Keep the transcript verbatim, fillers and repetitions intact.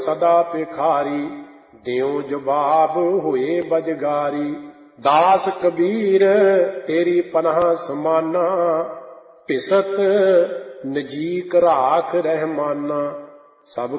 ਸਦਾ ਭਿਖਾਰੀ, ਦਿਓ ਜਵਾਬ ਹੋਏ ਬਜਗਾਰੀ। ਦਾਸ ਕਬੀਰ ਤੇਰੀ ਪਨਾਹ ਸਮਾਨਾ, ਭਿਸਤ ਨਜੀਕ ਰਾਖ ਰਹਿਮਾਨਾ। ਸਭ